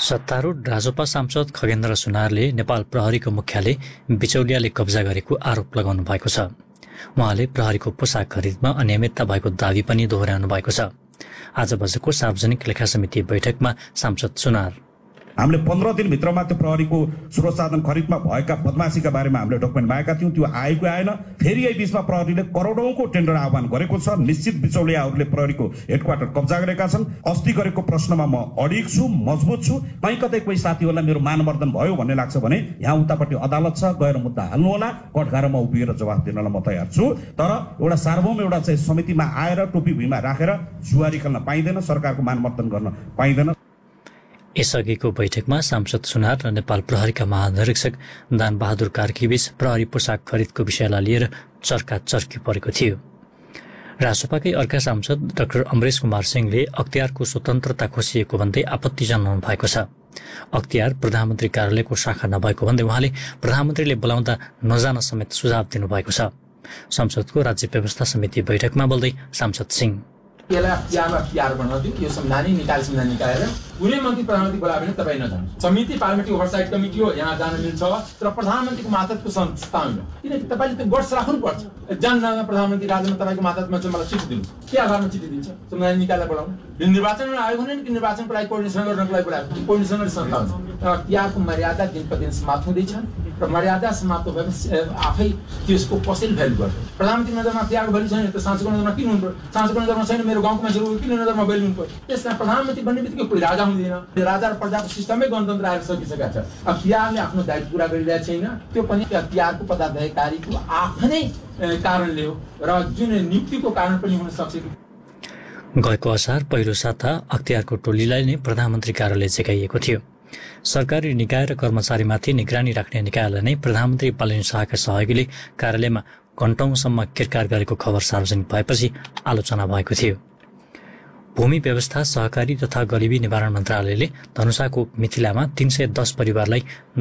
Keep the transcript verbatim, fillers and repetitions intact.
सत्तारूढ राजपा सांसद खगेन्द्र सुनारले नेपाल प्रहरीको मुख्यालय बिचौलियाले कब्जा गरेको आरोप लगाउनु भएको छ। उहाँले प्रहरीको पोसाक खरिदमा अनियमितता भएको दावी पनि दोहोर्याउनु भएको छ। आज बसेको सार्वजनिक लेखा समिति बैठकमा सांसद सुनार हामीले पन्ध्र दिनभित्रमा त्यो प्रहरीको स्रोत साधन खरिदमा भएका बदमाशीका बारेमा हामीले डकुमेन्ट मागेका थियौँ, त्यो आएको आएन। फेरि यही बीचमा प्रहरीले करोडौंको टेन्डर आह्वान गरेको छ। निश्चित बिचौलियाहरूले प्रहरीको हेडक्वार्टर कब्जा गरेका छन्। अस्ति गरेको प्रश्नमा म अडिग छु, मजबुत छु। कहीँ कतै कोही साथीहरूलाई मेरो मानवर्धन भयो भन्ने लाग्छ भने यहाँ उतापट्टि अदालत छ, गएर मुद्दा हाल्नु होला। कठघारामा उभिएर जवाफ दिनलाई म तयार छु। तर एउटा सार्वभौम एउटा चाहिँ समितिमा आएर टोपी भुइँमा राखेर जुवा निकाल्न पाइँदैन, सरकारको मानवर्धन गर्न पाइँदैन। यसअघिको बैठकमा सांसद सुनार र नेपाल प्रहरीका महानिरीक्षक दान बहादुर कार्कीबीच प्रहरी पोसाक खरिदको विषयलाई लिएर चर्का चर्की परेको थियो। राजसपाकै अर्का सांसद डाक्टर अमरेश कुमार सिंहले अख्तियारको स्वतन्त्रता खोसिएको भन्दै आपत्ति जनाउनु भएको छ। अख्तियार प्रधानमन्त्री कार्यालयको शाखा नभएको भन्दै उहाँले प्रधानमन्त्रीले बोलाउँदा नजान समेत सुझाव दिनुभएको छ। संसदको राज्य व्यवस्था समिति बैठकमा बोल्दै सांसद सिंह यसलाई अख्तियारमा अख्तियार बनाउनु दियो, यो संविधानिक निकाय संविधान निकायले कुनै मन्त्री प्रधानमन्त्री बोलायो भने तपाईँ नजानु। समिति पार्लियामेन्ट्री ओभरसाइट कमिटी हो, यहाँ जान मिल्छ, तर प्रधानमन्त्रीको मातहतको संस्था होइन। किनकि तपाईँले त्यो गट्स राख्नुपर्छ। जान्न प्रधानमन्त्री राज्यमा तपाईँको मातहतमा चाहिँ मलाई चिठी दिनु, के आधारमा चिठी दिन्छ? संविधानिक निकायलाई बोलाउनु। निर्वाचन आयोग हुने कि निर्वाचनको लागि कोर्डिनेसन गर्नको लागि बोलाएको, कोर्डिनेसन संस्था हुन्छ। तर अख्तियारको मर्यादा दिन प्रतिदिन समाप्त हुँदैछ र मर्यादा समाप्त भएपछि आफै त्यसको कसैले भ्यालु गर्छ। प्रधानमन्त्री नजरमा अख्तियारको भ्यालु छैन त सांसदको नजरमा किन हुनु पर्यो? सांसदको नजरमा छैन, मेरो गाउँको मान्छेहरू किन नजरमा भ्यालु हुनु पर्यो? त्यसमा प्रधानमन्त्री बन्ने बित्तिकै कोही राजा हुँदैन। राजा र प्रजाको सिस्टमै गणतन्त्र आएर सकिसकेको छ। अख्तियारले आफ्नो दायित्व पुरा गरिरहेको छैन, त्यो पनि अख्तियारको पदाधिकारीको आफ्नै कारणले हो र जुन नियुक्तिको कारण पनि हुन सक्छ। गएको असार पहिलो साता अख्तियारको टोलीलाई नै प्रधानमन्त्री कार्यालय जेगाइएको थियो। सरकारी निकाय र कर्मचारीमाथि निगरानी राख्ने निकायलाई नै प्रधानमन्त्री बालेन शाहका सहयोगीले कार्यालयमा घण्टौंसम्म किरकार गरेको खबर सार्वजनिक भएपछि आलोचना भएको थियो। भूमि व्यवस्था, सहकारी तथा गरिबी निवारण मन्त्रालयले धनुषाको मिथिलामा तीन सय दस परिवारलाई